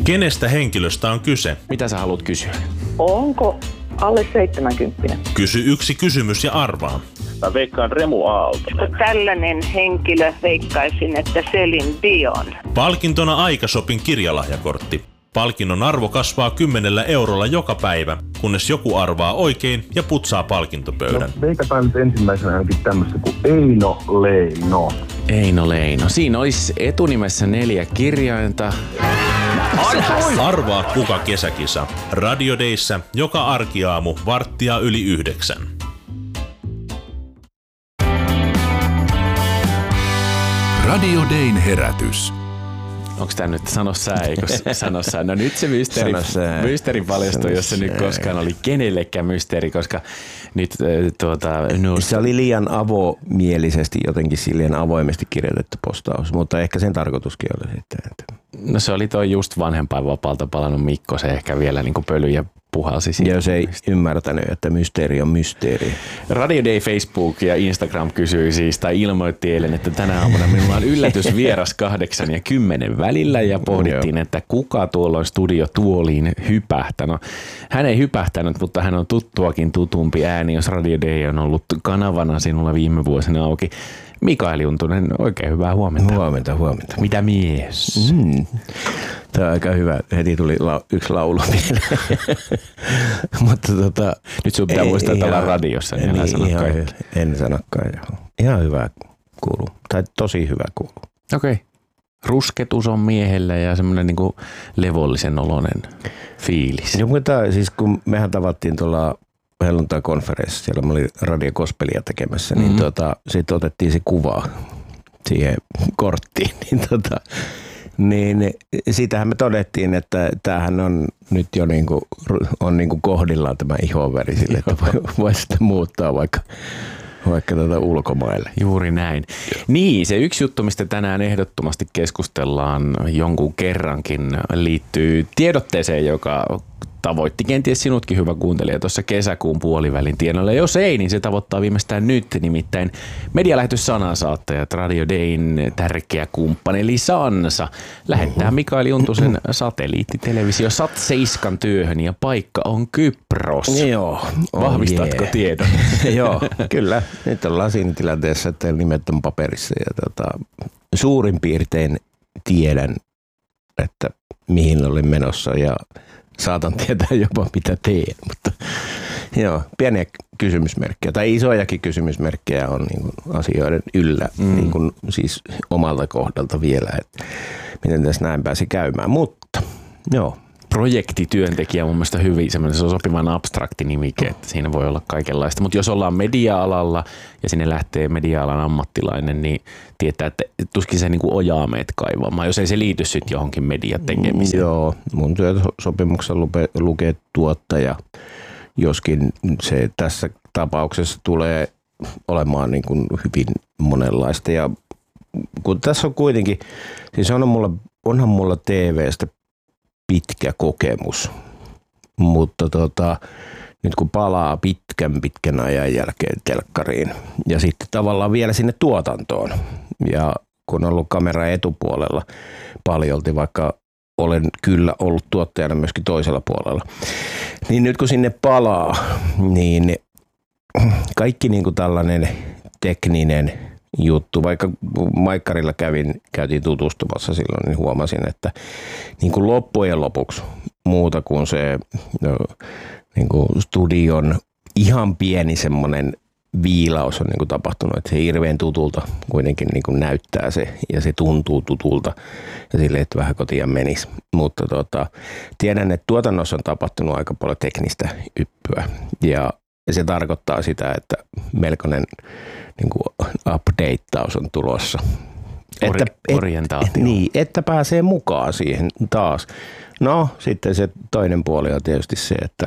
Kenestä henkilöstä on kyse? Mitä sä haluat kysyä? Onko alle 70? Kysy yksi kysymys ja arvaa. Mä veikkaan Remu Aaltonen. Tällainen henkilö veikkaisin, että Celine Dion. Palkintona Aikashopin kirjalahjakortti. Palkinnon arvo kasvaa 10 eurolla joka päivä, kunnes joku arvaa oikein ja putsaa palkintopöydän. No, veikataan nyt ensimmäisenä ainakin tämmöistä kuin Eino Leino. Eino Leino. Siinä olisi etunimessä 4 kirjainta. Arvaa kuka kesäkisa. Radio Dayssä joka arkiaamu 8:45. Radio Dayn herätys. Onko tämä nyt sano sä, eikö sano sä? No nyt se mysteeri paljastui, jos se nyt koskaan oli kenellekään mysteeri, koska nyt Se oli liian avomielisesti, jotenkin liian avoimesti kirjoitettu postaus, mutta ehkä sen tarkoituskin oli sitten. Että... No se oli toi just vanhempainvapaalta palannut Mikko, se ehkä vielä niin kuin pölyjä puhalsi siitä. Ja jos ei ymmärtänyt, että mysteeri on mysteeri. Radio Day Facebook ja Instagram kysyi siis, tai ilmoitti eilen, että tänä aamuna minulla on yllätysvieras 8 ja 10 välillä ja pohdittiin, että kuka tuolla on studiotuoliin hypähtänyt. Hän ei hypähtänyt, mutta hän on tuttuakin tutumpi ääni, jos Radio Day on ollut kanavana sinulla viime vuosina auki. Mikael Juntunen, oikein hyvää huomenta. Huomenta. Mitä mies? Tämä on aika hyvä. Heti tuli yksi laulu mieleen. Mutta nyt sun pitää muistaa, että ollaan radiossa, niin älä sano kaikki. En sanokaan, joo. Ihan hyvä kuuluu. Tai tosi hyvä kuuluu. Okei. Rusketus on miehellä ja semmoinen niin kuin levollisen oloinen fiilis. Joo, mutta siis kun mehän tavattiin tuolla helluntai-konferenssissa, siellä mä olin radiokospelia tekemässä, niin sitten otettiin se kuva siihen korttiin. Niin siitähän me todettiin, että tämähän on nyt jo niinku kohdillaan tämä ihonväri sille, että voi sitten muuttaa vaikka ulkomaille. Juuri näin. Niin, se yksi juttu, mistä tänään ehdottomasti keskustellaan jonkun kerrankin, liittyy tiedotteeseen, joka tavoitti kenties sinutkin, hyvä kuuntelija, tuossa kesäkuun puolivälin tienoilla. Jos ei, niin se tavoittaa viimeistään nyt, nimittäin medialähetys Sanansaattajat, Radio Dayn tärkeä kumppani, eli Sansa, lähettää Mikael Juntusen satelliittitelevisio Sat7 työhön ja paikka on Kypros. Joo. Vahvistatko tiedon? Joo, kyllä. Nyt ollaan siinä tilanteessa, että nimet on paperissa ja suurin piirtein tiedän, että mihin olin menossa ja saatan tietää jopa mitä teen, mutta joo, pieniä kysymysmerkkejä tai isojakin kysymysmerkkejä on niin kuin asioiden yllä, niin kuin siis omalta kohdalta vielä, että miten tässä näin pääsi käymään, mutta joo. Projektityöntekijä on mun mielestä hyvin semmoinen, se on sopivan abstrakti nimike, että siinä voi olla kaikenlaista. Mutta jos ollaan media-alalla ja sinne lähtee media-alan ammattilainen, niin tietää, että tuskin se niinku ojaa meet kaivamaan, jos ei se liity sitten johonkin mediatekemiseen. Joo, mun työsopimuksessa lukee tuottaja, joskin se tässä tapauksessa tulee olemaan niin kuin hyvin monenlaista. Ja kun tässä on kuitenkin, siis onhan mulla TV:stä pitkä kokemus, mutta nyt kun palaa pitkän ajan jälkeen telkkariin ja sitten tavallaan vielä sinne tuotantoon ja kun on ollut kamera etupuolella paljolti, vaikka olen kyllä ollut tuottajana myöskin toisella puolella, niin nyt kun sinne palaa, niin kaikki niin kuin tällainen tekninen juttu, vaikka Maikkarilla käytiin tutustumassa silloin, niin huomasin, että niin kuin loppujen lopuksi muuta kuin se niin kuin studion ihan pieni semmoinen viilaus on niin kuin tapahtunut, että se hirveän tutulta kuitenkin niin kuin näyttää se ja se tuntuu tutulta ja silleen, että vähän kotiin menisi. Mutta tiedän, että tuotannossa on tapahtunut aika paljon teknistä yppyä ja se tarkoittaa sitä, että melkoinen niin kuin updateaus on tulossa. Orientaatio. Niin, että pääsee mukaan siihen taas. No, sitten se toinen puoli on tietysti se, että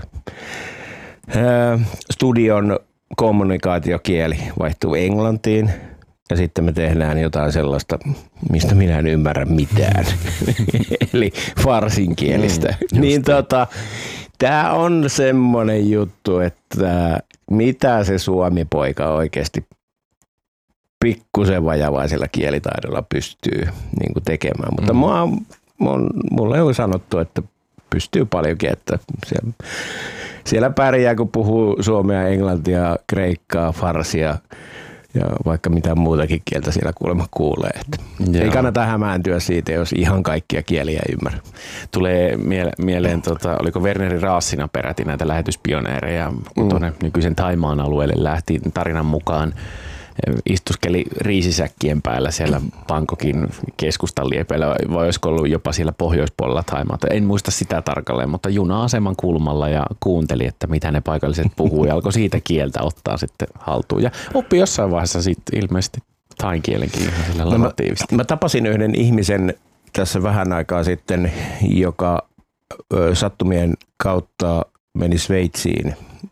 studion kommunikaatiokieli vaihtuu englantiin ja sitten me tehdään jotain sellaista, mistä minä en ymmärrä mitään. Eli farsinkielistä. Niin tämä on semmoinen juttu, että mitä se suomipoika oikeasti pikkusen vajavaisella kielitaidolla pystyy niin kuin tekemään. Mutta mua mulle on sanottu, että pystyy paljonkin, että siellä pärjää, kun puhuu suomea, englantia, kreikkaa, farsia ja vaikka mitään muutakin kieltä siellä kuulemma kuulee. Ei kannata hämääntyä siitä, jos ihan kaikkia kieliä ei ymmärrä. Tulee mieleen, oliko Werneri Raassina peräti näitä lähetyspioneereja, kun tuonne nykyisen Thaimaan alueelle lähti tarinan mukaan. Istuskeli riisisäkkien päällä siellä Bangkokin keskustan liepeillä, vai olisiko ollut jopa siellä pohjoispuolella Thaimaata. En muista sitä tarkalleen, mutta juna-aseman kulmalla ja kuunteli, että mitä ne paikalliset puhuu ja alkoi siitä kieltä ottaa sitten haltuun. Ja oppi jossain vaiheessa sitten ilmeisesti thain kielenkin ihan sillä lavatiivisesti. Mä tapasin yhden ihmisen tässä vähän aikaa sitten, joka sattumien kautta meni Sveitsiin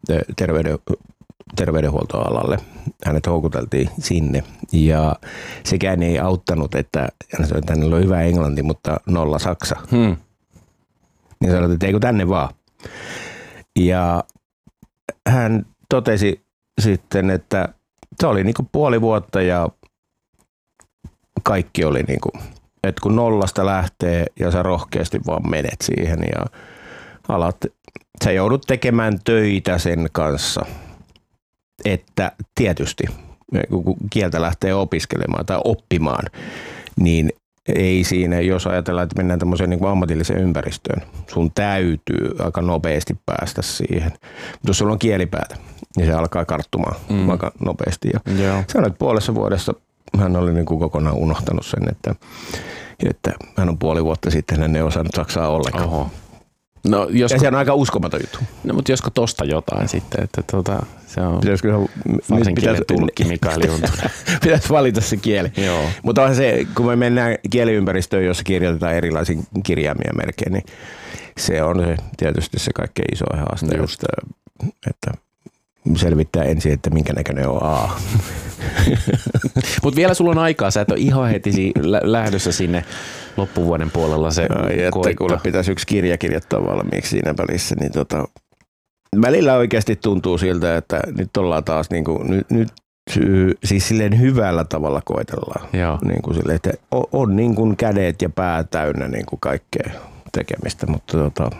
terveydenhuoltoalalle. Hänet houkuteltiin sinne ja sekään ei auttanut, että hänellä on hyvä englanti, mutta nolla saksa. Niin sanoi, että eikö tänne vaan. Ja hän totesi sitten, että se oli niinku puoli vuotta ja kaikki oli niinku, että kun nollasta lähtee ja sä rohkeasti vaan menet siihen ja sä joudut tekemään töitä sen kanssa. Että tietysti, kun kieltä lähtee opiskelemaan tai oppimaan, niin ei siinä, jos ajatellaan, että mennään tämmöiseen niin kuin ammatilliseen ympäristöön, sun täytyy aika nopeasti päästä siihen. Mutta jos sulla on kielipäätä, niin se alkaa karttumaan aika nopeasti. Ja sanoin, että puolessa vuodessa hän oli niin kuin kokonaan unohtanut sen, että hän on puoli vuotta sitten, hän ei osannut saksaa ollenkaan. Oho. No, ja se on aika uskomaton juttu. No, mutta josko tosta jotain sitten, että se on varsin kielen tulkki Mikael Juntunen. Pitäisi valita se kieli. Mutta onhan se, kun me mennään kieliympäristöön, jossa kirjoitetaan erilaisia kirjaimia melkein, niin se on se, tietysti se kaikkein isoin haaste, että selvittää ensin, että minkä näköinen on A. Mutta vielä sulla on aikaa, sä et ole ihan heti lähdössä sinne loppuvuoden puolella se kuule, pitäisi yksi kirja kirjoittaa valmiiksi siinä välissä, niin välillä oikeasti tuntuu siltä, että nyt ollaan taas nyt siis silleen hyvällä tavalla koetellaan. Niin kuin silleen, että on niin kuin kädet ja pää täynnä niin kuin kaikkea tekemistä, mutta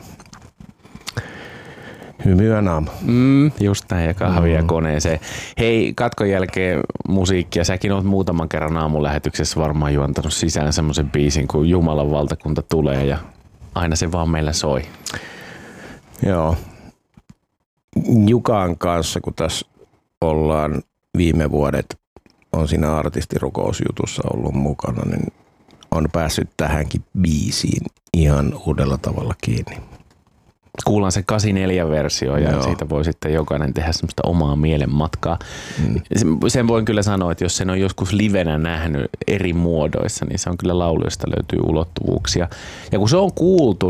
hyviä naama. Just näin, ja kahvia koneeseen. Hei, katkon jälkeen musiikkia. Säkin oot muutaman kerran aamulähetyksessä varmaan juontanut sisään semmoisen biisin, kun Jumalan valtakunta tulee, ja aina se vaan meillä soi. Joo. Jukan kanssa, kun tässä ollaan viime vuodet, on siinä artistirukousjutussa ollut mukana, niin on päässyt tähänkin biisiin ihan uudella tavalla kiinni. Kuullaan se 84-versio ja siitä voi sitten jokainen tehdä semmoista omaa mielenmatkaa. Sen voin kyllä sanoa, että jos sen on joskus livenä nähnyt eri muodoissa, niin se on kyllä laulu, josta löytyy ulottuvuuksia. Ja kun se on kuultu,